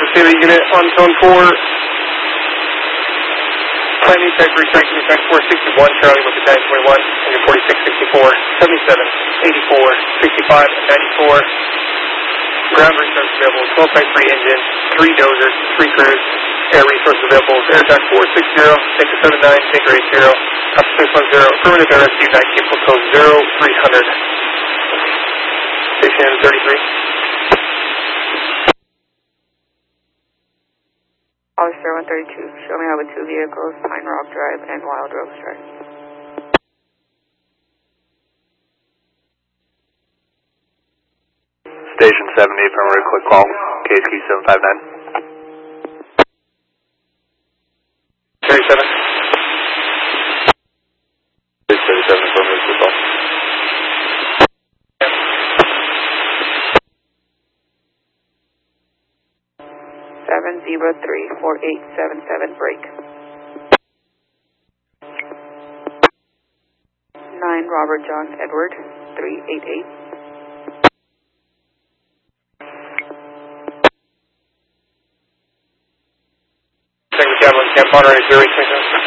City unit on zone 4. Planning check, retraction, track 461, Charlie, look at 921, and 4664, 77, 84, 65, and 94. Ground resources available, 12 by 3 engine, 3 dozers, 3 crews. Air resources available, air track 460, Tanker 79, Tanker 80, Alpha 610, affirmative air rescue 9, vehicle code 0300. Station 33. Officer 132, show me how with 2 vehicles, Pine Rock Drive and Wild Rose Drive. Station 70, affirmative, quick call, KSQ 759. 37. 37, affirmative, quick call. Seven 034877 break. 9 Robert John Edward 388. Second Cavalry, Camp Monterey 0827.